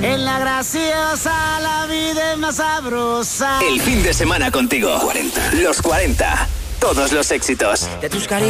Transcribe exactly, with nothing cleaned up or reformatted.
En la graciosa la vida es más sabrosa. El fin de semana contigo. cuarenta. Los cuarenta. Todos los éxitos. De tus caricias